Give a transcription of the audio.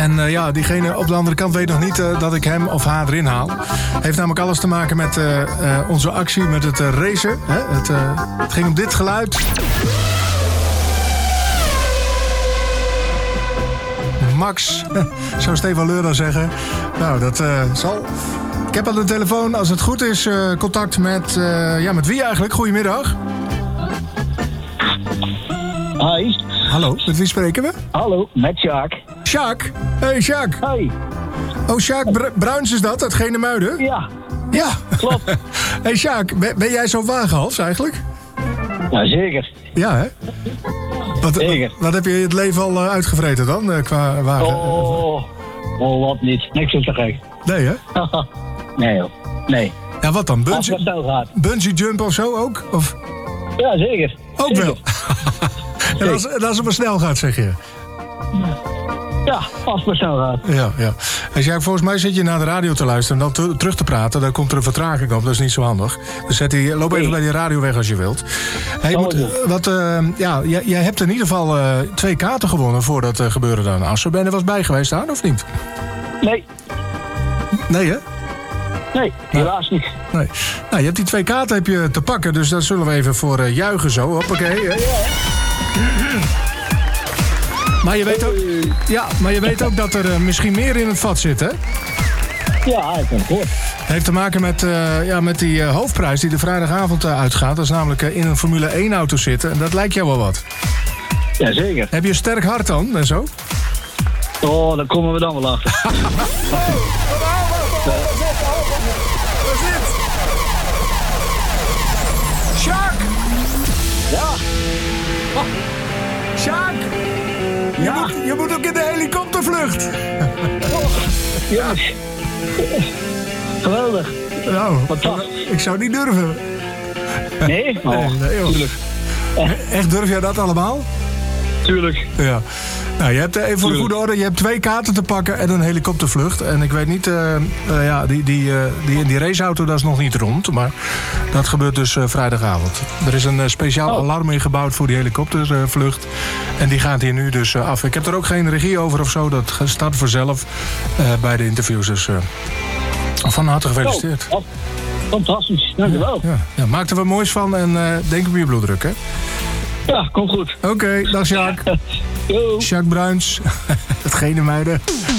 En diegene op de andere kant weet nog niet dat ik hem of haar erin haal. Heeft namelijk alles te maken met onze actie met het racen. Hè? Het ging om dit geluid. Max, zou Stefan Leur dan zeggen. Nou, dat zal. Ik heb aan de telefoon, als het goed is, contact met wie eigenlijk? Goedemiddag. Hi. Hallo, met wie spreken we? Hallo, met Sjaak. Sjaak? Hey Sjaak. Hoi. Oh, Sjaak Bruins is dat, uit Genemuiden? Ja. Ja. Klopt. Hey Sjaak, ben jij zo'n wagenhals eigenlijk? Ja, zeker. Ja, hè? Zeker. Wat heb je het leven al uitgevreten dan, qua wagen? Wat niet. Niks op de gek. Nee, hè? Nee, joh. Nee. Ja, wat dan? Als het snel gaat. Bungee jump of zo ook? Of? Ja, zeker. Ook zeker. wel. En als het maar snel gaat, zeg je? Ja, als het snel gaat. Ja. En Sjaak, volgens mij zit je naar de radio te luisteren en dan terug te praten. Dan komt er een vertraging op, dat is niet zo handig. Dus loop even bij die radio weg als je wilt. Hey, jij hebt in ieder geval 2 kaarten gewonnen voor dat gebeuren daar in Assen. Ben je er wel eens bij geweest aan, of niet? Nee. Nee, hè? Nee, helaas niet. Nee. Nou, je hebt die 2 kaarten heb je te pakken, dus daar zullen we even voor juichen zo. Hoppakee. Maar je weet ook dat er misschien meer in het vat zit, hè? Ja, ik ben het hoor. Het heeft te maken met die hoofdprijs die de vrijdagavond uitgaat. Dat is namelijk in een Formule 1 auto zitten. En dat lijkt jou wel wat. Ja, zeker. Heb je een sterk hart dan en zo? Oh, daar komen we dan wel achter. Sjaak! Ja. Sjaak! Je moet ook in de helikoptervlucht. Jongens. Geweldig. Nou, Fantastisch. ik zou niet durven. Nee? Nee, joh. Tuurlijk. Echt, durf jij dat allemaal? Tuurlijk. Ja. Nou, je hebt even voor de goede orde, je hebt 2 kaarten te pakken en een helikoptervlucht. En ik weet niet, die raceauto, dat is nog niet rond. Maar dat gebeurt dus vrijdagavond. Er is een speciaal alarm ingebouwd voor die helikoptervlucht. En die gaat hier nu dus af. Ik heb er ook geen regie over of zo. Dat staat vanzelf bij de interviews. Dus van harte gefeliciteerd. Fantastisch, dankjewel. Ja, maak er wat moois van en denk op je bloeddruk, hè? Ja, komt goed. Oké, dag Sjaak. Yo. Sjaak Bruins, het Genemuiden.